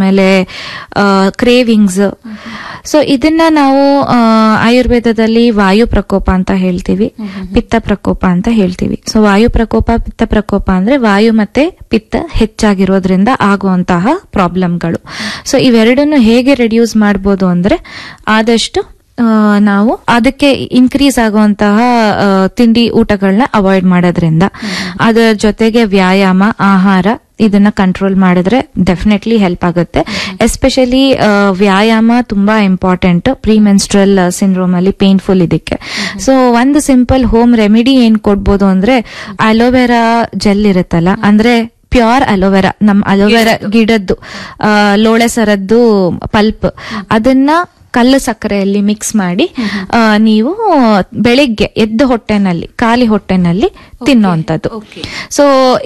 ಆಮೇಲೆ cravings. So ಇದನ್ನ ನಾವು ಆಯುರ್ವೇದದಲ್ಲಿ ವಾಯು ಪ್ರಕೋಪ ಅಂತ ಹೇಳ್ತೀವಿ, ಪಿತ್ತ ಪ್ರಕೋಪ ಅಂತ ಹೇಳ್ತೀವಿ. ಸೊ ವಾಯು ಪ್ರಕೋಪ, ಪಿತ್ತ ಪ್ರಕೋಪ ಅಂದ್ರೆ ವಾಯು ಮತ್ತೆ ಪಿತ್ತ ಹೆಚ್ಚಾಗಿರೋದ್ರಿಂದ ಆಗುವಂತಹ ಪ್ರಾಬ್ಲಮ್ಗಳು. ಸೊ ಇವೆರಡನ್ನು ಹೇಗೆ ರೆಡ್ಯೂಸ್ ಮಾಡಬಹುದು ಅಂದ್ರೆ ಆದಷ್ಟು ನಾವು ಅದಕ್ಕೆ ಇನ್ಕ್ರೀಸ್ ಆಗುವಂತಹ ತಿಂಡಿ ಊಟಗಳನ್ನ ಅವಾಯ್ಡ್ ಮಾಡೋದ್ರಿಂದ, ಅದರ ಜೊತೆಗೆ ವ್ಯಾಯಾಮ, ಆಹಾರ ಇದನ್ನ ಕಂಟ್ರೋಲ್ ಮಾಡಿದ್ರೆ ಡೆಫಿನೆಟ್ಲಿ ಹೆಲ್ಪ್ ಆಗುತ್ತೆ. ಎಸ್ಪೆಷಲಿ ವ್ಯಾಯಾಮ ತುಂಬಾ ಇಂಪಾರ್ಟೆಂಟ್ ಪ್ರೀ ಮೆನ್ಸ್ಟ್ರಲ್ ಸಿಂಡ್ರೋಮ್ ಅಲ್ಲಿ, ಪೇನ್ಫುಲ್ ಇದಕ್ಕೆ. ಸೊ ಒಂದು ಸಿಂಪಲ್ ಹೋಮ್ ರೆಮಿಡಿ ಏನ್ ಕೊಡ್ಬೋದು ಅಂದ್ರೆ ಅಲೋವೆರಾ ಜೆಲ್ ಇರುತ್ತಲ್ಲ, ಅಂದ್ರೆ ಪ್ಯೂರ್ ಅಲೋವೆರಾ, ನಮ್ ಅಲೋವೆರಾ ಗಿಡದ್ದು ಲೋಳೆ ಸರದ್ದು ಪಲ್ಪ್, ಅದನ್ನ ಕಲ್ಲು ಸಕ್ಕರೆಯಲ್ಲಿ ಮಿಕ್ಸ್ ಮಾಡಿ ನೀವು ಬೆಳಿಗ್ಗೆ ಎದ್ದ ಹೊಟ್ಟೆನಲ್ಲಿ, ಖಾಲಿ ಹೊಟ್ಟೆನಲ್ಲಿ ತಿನ್ನುವಂಥದ್ದು. ಸೊ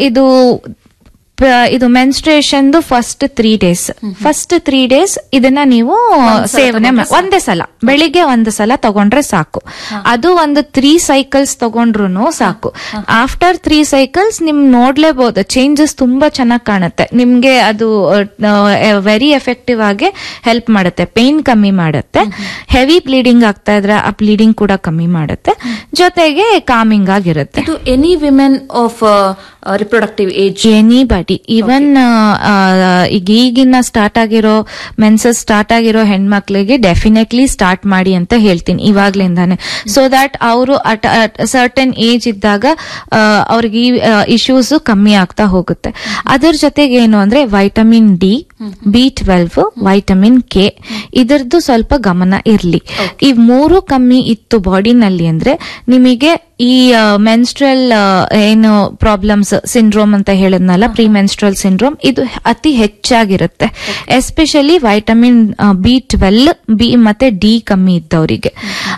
ಇದು ಮೆನ್ಸ್ಟ್ರೇಷನ್ ಫಸ್ಟ್ 3 days ಇದನ್ನ ನೀವು ಸೇವನೆ ಒಂದೇ ಸಲ, ಬೆಳಿಗ್ಗೆ ಒಂದು ಸಲ ತಗೊಂಡ್ರೆ ಸಾಕು. ಅದು ಒಂದು 3 cycles ತಗೊಂಡ್ರು ಸಾಕು. ಆಫ್ಟರ್ 3 cycles ನಿಮ್ ನೋಡ್ಲೇಬಹುದು ಚೇಂಜಸ್ ತುಂಬಾ ಚೆನ್ನಾಗಿ ಕಾಣುತ್ತೆ ನಿಮ್ಗೆ. ಅದು ವೆರಿ ಎಫೆಕ್ಟಿವ್ ಆಗಿ ಹೆಲ್ಪ್ ಮಾಡುತ್ತೆ, ಪೇನ್ ಕಮ್ಮಿ ಮಾಡುತ್ತೆ, ಹೆವಿ ಬ್ಲೀಡಿಂಗ್ ಆಗ್ತಾ ಇದ್ರೆ ಆ ಬ್ಲೀಡಿಂಗ್ ಕೂಡ ಕಮ್ಮಿ ಮಾಡುತ್ತೆ, ಜೊತೆಗೆ ಕಾಮಿಂಗ್ ಆಗಿರುತ್ತೆ. Any women of reproductive age, anybody, even ಈಗಿನ ಸ್ಟಾರ್ಟ್ ಆಗಿರೋ ಮೆನ್ಸಸ್ ಸ್ಟಾರ್ಟ್ ಆಗಿರೋ ಹೆಣ್ಮಕ್ಳಿಗೆ ಡೆಫಿನೆಟ್ಲಿ ಸ್ಟಾರ್ಟ್ ಮಾಡಿ ಅಂತ ಹೇಳ್ತೀನಿ ಇವಾಗ್ಲಿಂದಾನೆ. ಸೊ ದಟ್ ಅವರು ಸರ್ಟನ್ ಏಜ್ ಇದ್ದಾಗ ಅವ್ರಿಗೆ ಈ ಇಶ್ಯೂಸ್ ಕಮ್ಮಿ ಆಗ್ತಾ ಹೋಗುತ್ತೆ. ಅದರ ಜೊತೆಗೆ ಏನು ಅಂದ್ರೆ vitamin D, B12, vitamin K, ಇದರದ್ದು ಸ್ವಲ್ಪ ಗಮನ ಇರ್ಲಿ. ಈ 3 ಕಮ್ಮಿ ಇತ್ತು ಬಾಡಿನಲ್ಲಿ ಅಂದ್ರೆ ನಿಮಗೆ ಈ ಮೆನ್ಸ್ಟ್ರಲ್ ಏನು ಪ್ರಾಬ್ಲಮ್ಸ್, ಸಿಂಡ್ರೋಮ್ ಅಂತ ಹೇಳಿದ್ನಲ್ಲ, ಪ್ರೀ ಮೆನ್ಸ್ಟ್ರಲ್ ಸಿಂಡ್ರೋಮ್, ಇದು ಅತಿ ಹೆಚ್ಚಾಗಿರುತ್ತೆ. ಎಸ್ಪೆಷಲಿ ವೈಟಮಿನ್ B12, ಬಿ ಮತ್ತೆ ಡಿ ಕಮ್ಮಿ ಇದ್ದವರಿಗೆ.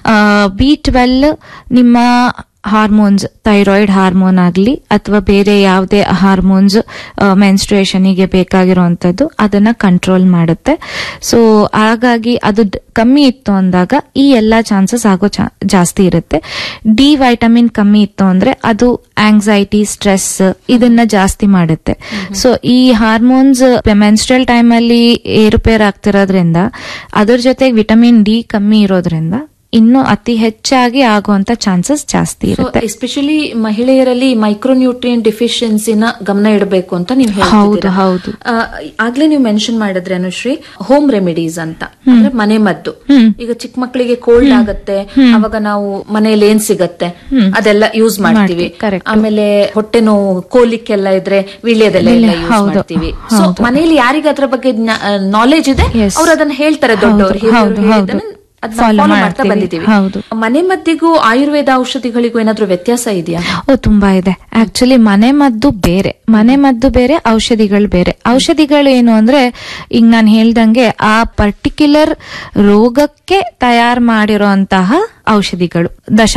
B12 ನಿಮ್ಮ ಹಾರ್ಮೋನ್ಸ್, ಥೈರಾಯ್ಡ್ ಹಾರ್ಮೋನ್ ಆಗ್ಲಿ ಅಥವಾ ಬೇರೆ ಯಾವುದೇ ಹಾರ್ಮೋನ್ಸ್ ಮೆನ್ಸ್ಟ್ರೇಷನ್ಗೆ ಬೇಕಾಗಿರುವಂತದ್ದು ಅದನ್ನ ಕಂಟ್ರೋಲ್ ಮಾಡುತ್ತೆ. ಸೊ ಹಾಗಾಗಿ ಅದು ಕಮ್ಮಿ ಇತ್ತು ಅಂದಾಗ ಈ ಎಲ್ಲಾ ಚಾನ್ಸಸ್ ಆಗೋ ಜಾಸ್ತಿ ಇರುತ್ತೆ. ಡಿ ವೈಟಮಿನ್ ಕಮ್ಮಿ ಇತ್ತು ಅಂದ್ರೆ ಅದು ಆಂಗ್ಸೈಟಿ, ಸ್ಟ್ರೆಸ್ ಇದನ್ನ ಜಾಸ್ತಿ ಮಾಡುತ್ತೆ. ಸೊ ಈ ಹಾರ್ಮೋನ್ಸ್ ಮೆನ್ಸ್ಟ್ರಲ್ ಟೈಮ್ ಅಲ್ಲಿ ಏರುಪೇರು ಆಗ್ತಿರೋದ್ರಿಂದ, ಅದ್ರ ಜೊತೆಗೆ ವಿಟಮಿನ್ ಡಿ ಕಮ್ಮಿ ಇರೋದ್ರಿಂದ ಇನ್ನು ಅತಿ ಹೆಚ್ಚಾಗಿ ಆಗುವಂತ ಚಾನ್ಸಸ್ ಜಾಸ್ತಿ ಇರುತ್ತೆ. ಎಸ್ಪೆಷಲಿ ಮಹಿಳೆಯರಲ್ಲಿ ಮೈಕ್ರೋನ್ಯೂಟ್ರಿಯನ್ ಡಿಫಿಷಿಯನ್ಸಿನ ಗಮನ ಇಡಬೇಕು ಅಂತ ನೀವು ಹೇಳ್ತಿದ್ದೀರಾ. ಹೌದು, ಆಗ್ಲೇ ನೀವು ಮೆನ್ಷನ್ ಮಾಡಿದ್ರೆ ಅನುಶ್ರೀ, ಹೋಮ್ ರೆಮಿಡೀಸ್ ಅಂತ ಅಂದ್ರೆ ಮನೆ ಮದ್ದು. ಈಗ ಚಿಕ್ಕ ಮಕ್ಕಳಿಗೆ ಕೋಲ್ಡ್ ಆಗತ್ತೆ, ಅವಾಗ ನಾವು ಮನೆಯಲ್ಲಿ ಏನ್ ಸಿಗತ್ತೆ ಅದೆಲ್ಲ ಯೂಸ್ ಮಾಡ್ತೀವಿ. ಆಮೇಲೆ ಹೊಟ್ಟೆ ನೋವು, ಕೋಲಿಕ್ಕೆಲ್ಲ ಇದ್ರೆ ವೀಳ್ಯದೆಲ್ಲ ಯೂಸ್ ಮಾಡ್ತೀವಿ. ಸೊ ಮನೆಯಲ್ಲಿ ಯಾರಿಗೆ ಅದ್ರ ಬಗ್ಗೆ ನಾಲೆಜ್ ಇದೆ ಅವ್ರು ಅದನ್ನ ಹೇಳ್ತಾರೆ, ದೊಡ್ಡವರು ಫಾಲೋ ಮಾಡ್ತಾ ಬಂದಿದ್ದೀವಿ. ಮನೆ ಮದ್ದಿಗೂ ಆಯುರ್ವೇದ ಔಷಧಿಗಳಿಗೂ ಏನಾದ್ರೂ ವ್ಯತ್ಯಾಸ ಇದೆಯಾ? ತುಂಬಾ ಇದೆ. ಆಕ್ಚುಲಿ ಮನೆ ಮದ್ದು ಬೇರೆ, ಔಷಧಿಗಳು ಬೇರೆ. ಔಷಧಿಗಳು ಏನು ಅಂದ್ರೆ ಈಗ ನಾನು ಹೇಳ್ದಂಗೆ ಆ ಪರ್ಟಿಕ್ಯುಲರ್ ರೋಗಕ್ಕೆ ತಯಾರು ಮಾಡಿರೋಂತಹ ಔಷಧಿಗಳು.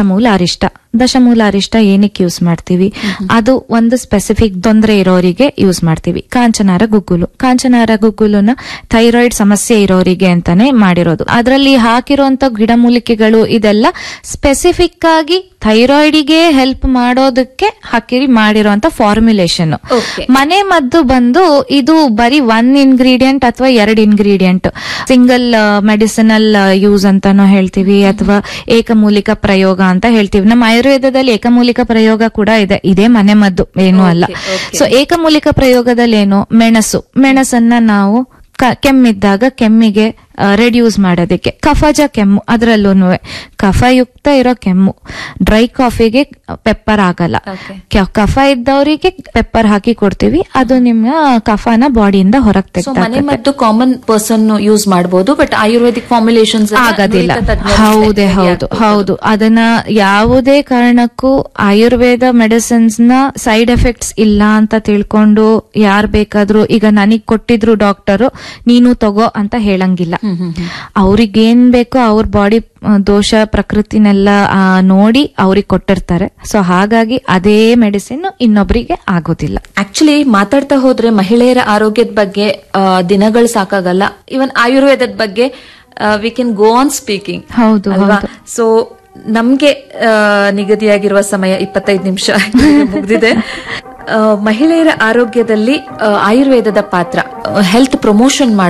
ದಶಮೂಲ ಅರಿಷ್ಟ ಏನಕ್ಕೆ ಯೂಸ್ ಮಾಡ್ತೀವಿ? ಅದು ಒಂದು ಸ್ಪೆಸಿಫಿಕ್ ತೊಂದರೆ ಇರೋರಿಗೆ ಯೂಸ್ ಮಾಡ್ತೀವಿ. ಕಾಂಚನಾರ ಗುಗ್ಗುಲುನ ಥೈರಾಯ್ಡ್ ಸಮಸ್ಯೆ ಇರೋರಿಗೆ ಅಂತಾನೆ ಮಾಡಿರೋದು. ಅದರಲ್ಲಿ ಹಾಕಿರುವಂತ ಗಿಡಮೂಲಿಕೆಗಳು ಇದೆಲ್ಲ ಸ್ಪೆಸಿಫಿಕ್ ಆಗಿ ಥೈರಾಯ್ಡ್ಗೆ ಹೆಲ್ಪ್ ಮಾಡೋದಕ್ಕೆ ಮಾಡಿರುವಂತ ಫಾರ್ಮುಲೇಷನ್. ಮನೆ ಮದ್ದು ಬಂದು ಇದು ಬರೀ 1 ಇಂಗ್ರೀಡಿಯೆಂಟ್ ಅಥವಾ 2 ಇಂಗ್ರೀಡಿಯೆಂಟ್, ಸಿಂಗಲ್ ಮೆಡಿಸಿನಲ್ ಯೂಸ್ ಅಂತಾನೂ ಹೇಳ್ತೀವಿ ಅಥವಾ ಏಕಮೂಲಿಕ ಪ್ರಯೋಗ ಅಂತ ಹೇಳ್ತೀವಿ. ನಮ್ಮ ಆಯುರ್ವೇದದಲ್ಲಿ ಏಕಮೂಲಿಕ ಪ್ರಯೋಗ ಕೂಡ ಇದೆ, ಇದೇ ಮನೆ ಮದ್ದು ಏನೂ ಅಲ್ಲ. ಸೊ ಏಕಮೂಲಿಕ ಪ್ರಯೋಗದಲ್ಲಿ ಏನು, ಮೆಣಸನ್ನ ನಾವು ಕೆಮ್ಮಿದ್ದಾಗ ಕೆಮ್ಮಿಗೆ ರೆಡ್ಯೂಸ್ ಮಾಡೋದಕ್ಕೆ, ಕಫಜ ಕೆಮ್ಮು ಅದರಲ್ಲೂ ಕಫಯುಕ್ತ ಇರೋ ಕೆಮ್ಮು, ಡ್ರೈ ಕಾಫಿಗೆ ಪೆಪ್ಪರ್ ಆಗಲ್ಲ, ಕಫ ಇದ್ದವರಿಗೆ ಪೆಪ್ಪರ್ ಹಾಕಿ ಕೊಡ್ತೀವಿ, ಅದು ನಿಮ್ಮ ಕಫನ ಬಾಡಿಯಿಂದ ಹೊರಗೆ ತೆಗೆದು. ಮನೆ ಮದ್ದು ಕಾಮನ್ ಪರ್ಸನ್ ಯೂಸ್ ಮಾಡಬಹುದು, ಬಟ್ ಆಯುರ್ವೇದಿಕ್ ಫಾರ್ಮುಲೇಷನ್ಸ್ ಆಗೋದಿಲ್ಲ. ಹೌದು. ಅದನ್ನ ಯಾವುದೇ ಕಾರಣಕ್ಕೂ ಆಯುರ್ವೇದ ಮೆಡಿಸಿನ್ಸ್ ನ ಸೈಡ್ ಎಫೆಕ್ಟ್ಸ್ ಇಲ್ಲ ಅಂತ ತಿಳ್ಕೊಂಡು ಯಾರು ಬೇಕಾದ್ರೂ ಈಗ ನನಗ್ ಕೊಟ್ಟಿದ್ರು ಡಾಕ್ಟರು ನೀನು ತಗೋ ಅಂತ ಹೇಳಂಗಿಲ್ಲ. ಅವ್ರಿಗೇನ್ ಬೇಕೋ ಅವ್ರ ಬಾಡಿ ದೋಷ ಪ್ರಕೃತಿನೆಲ್ಲ ನೋಡಿ ಅವ್ರಿಗೆ ಕೊಟ್ಟಿರ್ತಾರೆ. ಸೊ ಹಾಗಾಗಿ ಅದೇ ಮೆಡಿಸಿನ್ ಇನ್ನೊಬ್ರಿಗೆ ಆಗೋದಿಲ್ಲ. ಆಕ್ಚುಲಿ ಮಾತಾಡ್ತಾ ಹೋದ್ರೆ ಮಹಿಳೆಯರ ಆರೋಗ್ಯದ ಬಗ್ಗೆ ದಿನಗಳು ಸಾಕಾಗಲ್ಲ. ಇವನ್ ಆಯುರ್ವೇದದ ಬಗ್ಗೆ we can go on speaking. ಹೌದು ಅಲ್ವಾ? ಸೊ ನಮ್ಗೆ ನಿಗದಿಯಾಗಿರುವ ಸಮಯ 25 ನಿಮಿಷ ಮುಗಿದಿದೆ. ಮಹಿಳೆಯರ ಆರೋಗ್ಯದಲ್ಲಿ ಆಯುರ್ವೇದದ ಪಾತ್ರ, ಹೆಲ್ತ್ ಪ್ರಮೋಷನ್